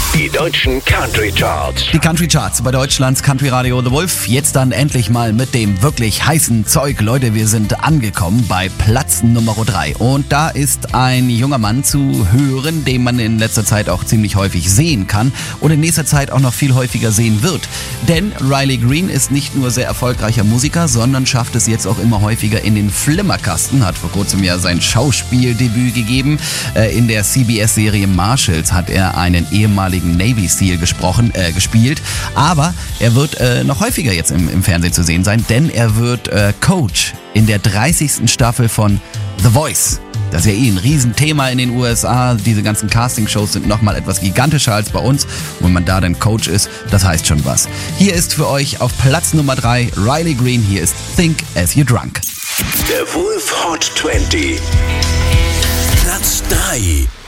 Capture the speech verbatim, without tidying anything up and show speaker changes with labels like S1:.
S1: Die deutschen Country Charts.
S2: Die Country Charts bei Deutschlands Country Radio The Wolf. Jetzt dann endlich mal mit dem wirklich heißen Zeug. Leute, wir sind angekommen bei Platz Nummer drei. Und da ist ein junger Mann zu hören, den man in letzter Zeit auch ziemlich häufig sehen kann und in nächster Zeit auch noch viel häufiger sehen wird. Denn Riley Green ist nicht nur sehr erfolgreicher Musiker, sondern schafft es jetzt auch immer häufiger in den Flimmerkasten. Hat vor kurzem ja sein Schauspieldebüt gegeben. In der C B S-Serie Marshalls hat er einen ehemaligen Navy Seal gesprochen, äh, gespielt, aber er wird äh, noch häufiger jetzt im, im Fernsehen zu sehen sein, denn er wird äh, Coach in der dreißigsten Staffel von The Voice. Das ist ja eh ein Riesenthema in den U S A. Diese ganzen Castingshows sind nochmal etwas gigantischer als bei uns. Und wenn man da dann Coach ist, das heißt schon was. Hier ist für euch auf Platz Nummer drei Riley Green. Hier ist Think As You Drunk.
S1: The Wolf Hot zwanzig.
S3: Platz drei.